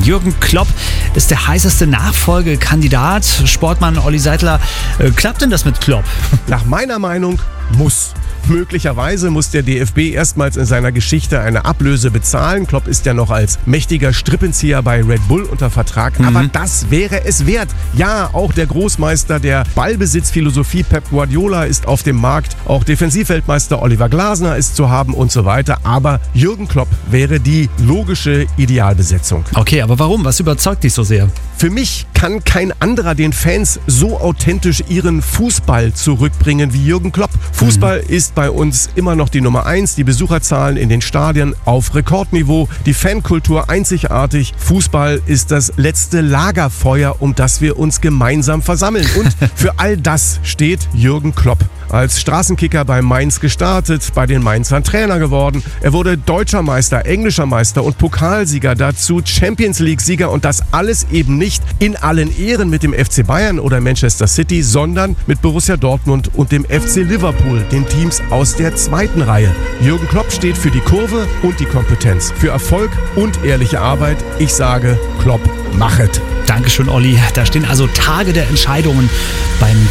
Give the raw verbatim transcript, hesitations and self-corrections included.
Jürgen Klopp ist der heißeste Nachfolgekandidat. Sportmann Olli Seidler, äh, klappt denn das mit Klopp? Nach meiner Meinung muss. Möglicherweise muss der D F B erstmals in seiner Geschichte eine Ablöse bezahlen. Klopp ist ja noch als mächtiger Strippenzieher bei Red Bull unter Vertrag. Mhm. Aber das wäre es wert. Ja, auch der Großmeister der Ballbesitzphilosophie Pep Guardiola ist auf dem Markt. Auch Defensivweltmeister Oliver Glasner ist zu haben und so weiter. Aber Jürgen Klopp wäre die logische Idealbesetzung. Okay, aber warum? Was überzeugt dich so sehr? Für mich kann kein anderer den Fans so authentisch ihren Fußball zurückbringen wie Jürgen Klopp. Fußball mhm. ist bei uns immer noch die Nummer eins. Die Besucherzahlen in den Stadien auf Rekordniveau. Die Fankultur einzigartig. Fußball ist das letzte Lagerfeuer, um das wir uns gemeinsam versammeln. Und für all das steht Jürgen Klopp. Als Straßenkicker bei Mainz gestartet, bei den Mainzern Trainer geworden. Er wurde Deutscher Meister, Englischer Meister und Pokalsieger, dazu Champions League-Sieger und das alles eben nicht in allen Ehren mit dem F C Bayern oder Manchester City, sondern mit Borussia Dortmund und dem F C Liverpool, den Teams aus der zweiten Reihe. Jürgen Klopp steht für die Kurve und die Kompetenz, für Erfolg und ehrliche Arbeit. Ich sage, Klopp, machet. Dankeschön, Olli. Da stehen also Tage der Entscheidungen beim